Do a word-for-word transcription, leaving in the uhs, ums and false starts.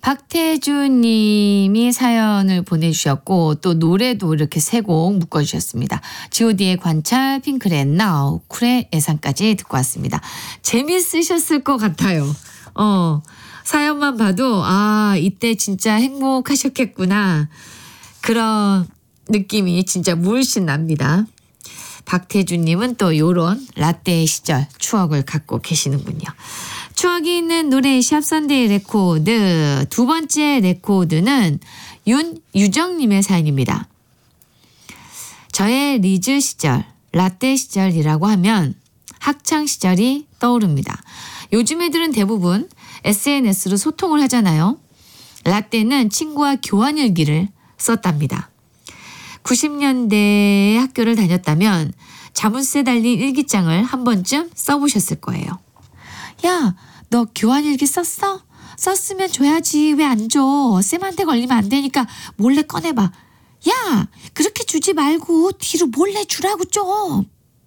박태준 님이 사연을 보내주셨고 또 노래도 이렇게 세 곡 묶어주셨습니다. 지오디의 관찰, 핑클의 Now, 쿨의 예상까지 듣고 왔습니다. 재밌으셨을 것 같아요. 어, 사연만 봐도 아 이때 진짜 행복하셨겠구나. 그런 느낌이 진짜 물씬 납니다. 박태준님은 또 요런 라떼 시절 추억을 갖고 계시는군요. 추억이 있는 노래 샵선데이 레코드 두 번째 레코드는 윤유정님의 사연입니다. 저의 리즈 시절, 라떼 시절이라고 하면 학창 시절이 떠오릅니다. 요즘 애들은 대부분 에스엔에스로 소통을 하잖아요. 라떼는 친구와 교환일기를 썼답니다. 구십 년대에 학교를 다녔다면 자물쇠 달린 일기장을 한 번쯤 써보셨을 거예요. 야, 너 교환일기 썼어? 썼으면 줘야지. 왜 안 줘? 쌤한테 걸리면 안 되니까 몰래 꺼내봐. 야, 그렇게 주지 말고 뒤로 몰래 주라고 좀.